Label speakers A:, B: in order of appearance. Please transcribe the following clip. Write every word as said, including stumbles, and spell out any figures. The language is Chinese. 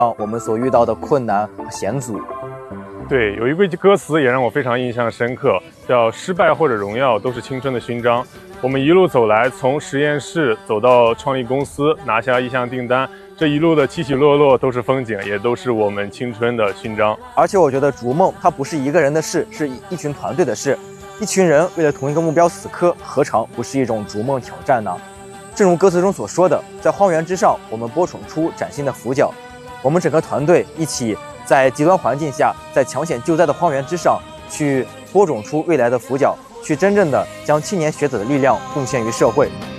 A: 我们所遇到的困难和险阻。
B: 对，有一句歌词也让我非常印象深刻，叫“失败或者荣耀都是青春的勋章”。我们一路走来，从实验室走到创立公司，拿下一项订单，这一路的起起落落都是风景，也都是我们青春的勋章。
A: 而且我觉得逐梦它不是一个人的事，是一群团队的事。一群人为了同一个目标死磕，何尝不是一种逐梦挑战呢？正如歌词中所说的，在荒原之上，我们播种出崭新的俯角。我们整个团队一起在极端环境下，在抢险救灾的荒原之上，去播种出未来的俯角，去真正的将青年学子的力量贡献于社会。